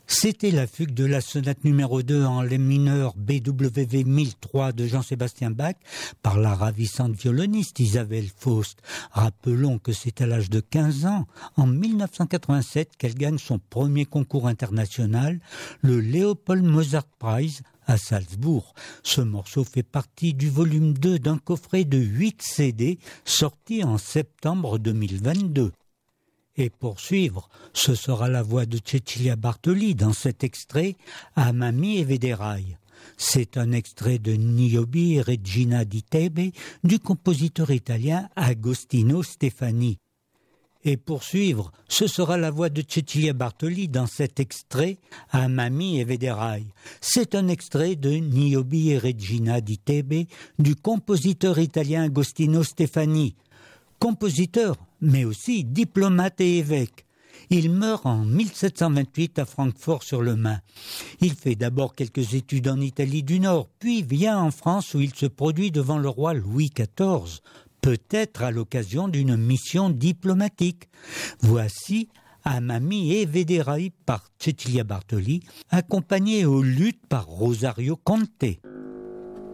C'était la fugue de la sonate numéro 2 en Lé mineur BWV 1003 de Jean-Sébastien Bach par la ravissante violoniste Isabelle Faust. Rappelons que c'est à l'âge de 15 ans, en 1987, qu'elle gagne son premier concours international, le Leopold Mozart Prize, à Salzbourg. Ce morceau fait partie du volume 2 d'un coffret de 8 CD sorti en septembre 2022. Et pour suivre, ce sera la voix de Cecilia Bartoli dans cet extrait « Amami e Vedrai ». C'est un extrait de Niobe e Regina di Tebe du compositeur italien Agostino Stefani. Et pour suivre, ce sera la voix de Cecilia Bartoli dans cet extrait « Amami e Vedrai ». C'est un extrait de Niobe e Regina di Tebe du compositeur italien Agostino Stefani. Compositeur, mais aussi diplomate et évêque. Il meurt en 1728 à Francfort-sur-le-Main. Il fait d'abord quelques études en Italie du Nord, puis vient en France où il se produit devant le roi Louis XIV, peut-être à l'occasion d'une mission diplomatique. Voici Amami e Vedrai par Cecilia Bartoli, accompagnée au luth par Rosario Conte.